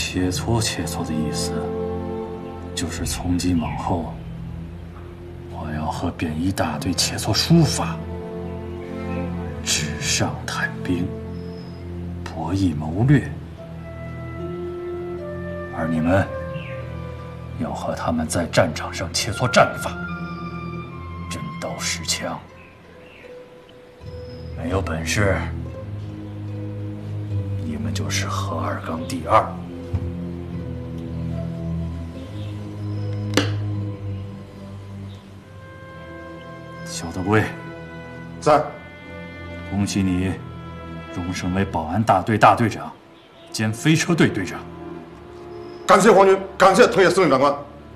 切磋切磋的意思，就是从今往后，我要和便衣大队切磋书法，纸上谈兵，博弈谋略，而你们要和他们在战场上切磋战法，真刀实枪。没有本事，你们就是何二刚第二。肖德贵， 在。 恭喜你，荣升为保安大队大队长，兼飞车队队长。 感谢皇军，感谢藤野司令长官。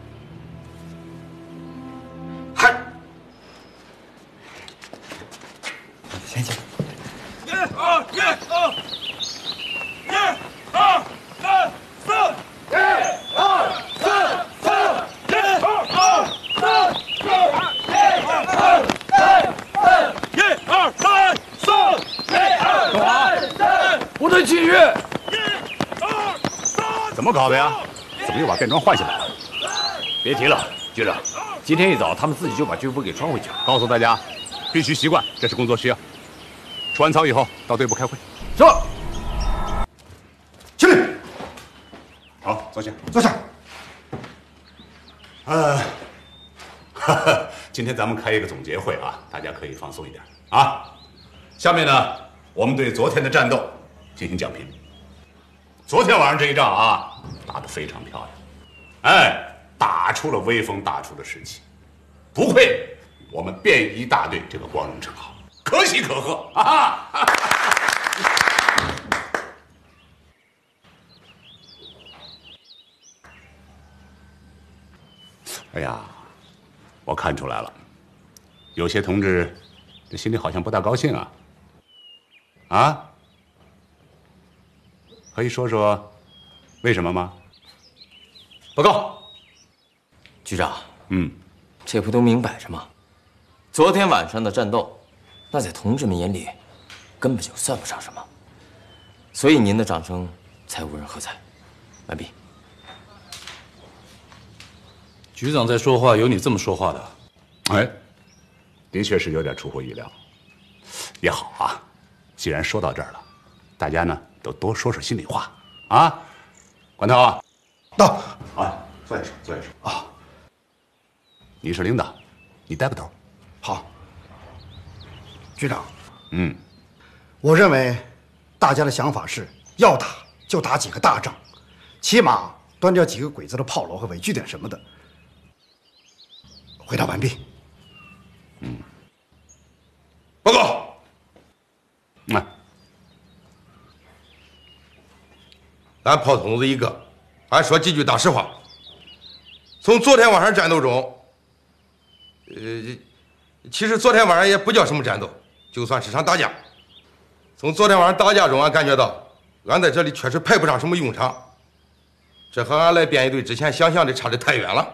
嗨， 先行。 部队起乐！ 怎么搞的呀？怎么又把便装换下来了？ 别提了，局长，今天一早他们自己就把军服给穿回去了。 告诉大家，必须习惯，这是工作需要。出完操以后到队部开会。 是。 起立。 好，坐下。 坐下。 今天咱们开一个总结会啊，大家可以放松一点啊。下面呢，我们对昨天的战斗进行讲评。昨天晚上这一仗啊，打得非常漂亮，哎，打出了威风，打出了士气，不愧我们便衣大队这个光荣称号，可喜可贺啊！哎呀，我看出来了，有些同志这心里好像不大高兴啊。啊？可以说说为什么吗？ 报告，局长。这不都明摆着吗？昨天晚上的战斗，那在同志们眼里，根本就算不上什么，所以您的掌声才无人喝彩。完毕。 局长在说话，有你这么说话的？ 哎，的确是有点出乎意料。也好啊，既然说到这儿了，大家呢都多说说心里话啊。管头啊， 到啊，坐下说，坐下说啊。你是领导，你带个头。 好。局长， 我认为大家的想法是要打就打几个大仗，起码端掉几个鬼子的炮楼和伪据点什么的。回答完毕。 报告。 俺炮筒子一个，俺说几句大实话。从昨天晚上战斗中，其实昨天晚上也不叫什么战斗，就算是场打架。从昨天晚上打架中，俺感觉到俺在这里确实派不上什么用场，这和俺来便衣队之前想象的差得太远了。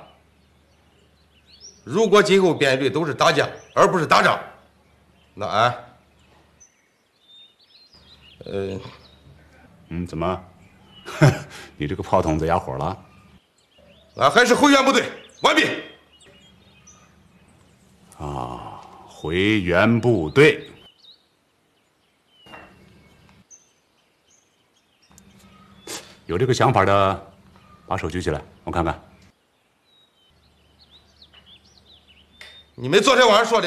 如果今后便衣队都是打架而不是打仗，那俺， 怎么？你这个炮筒子哑火了？ 俺还是回原部队。完毕。 啊，回原部队。有这个想法的，把手举起来，我看看。 你们昨天晚上说的。